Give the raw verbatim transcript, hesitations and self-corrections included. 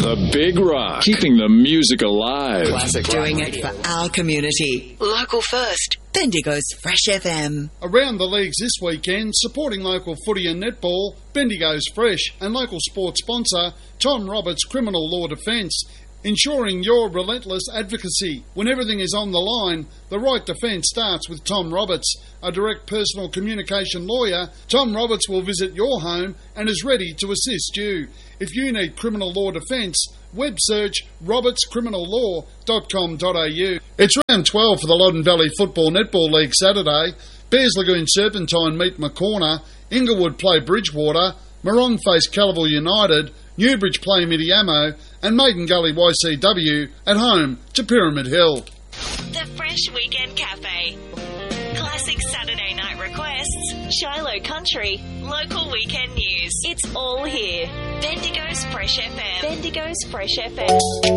The Big Rock, keeping the music alive. Classic Doing it for our community. Local first. Bendigo's Fresh F M. Around the leagues this weekend, supporting local footy and netball, Bendigo's Fresh and local sports sponsor, Tom Roberts Criminal Law Defence. Ensuring your relentless advocacy. When everything is on the line, the right defence starts with Tom Roberts. A direct personal communication lawyer, Tom Roberts will visit your home and is ready to assist you. If you need criminal law defence, web search roberts criminal law dot com dot a u. It's round twelve for the Loddon Valley Football Netball League Saturday. Bears Lagoon Serpentine meet Maccorner, Inglewood play Bridgewater, Morong face Calaval United, Newbridge play Midiamo, and Maiden Gully Y C W at home to Pyramid Hill. The Fresh Weekend Cafe. Classic Saturday night requests, Shiloh Country, local weekend news. It's all here. Bendigo's Fresh F M. Bendigo's Fresh F M.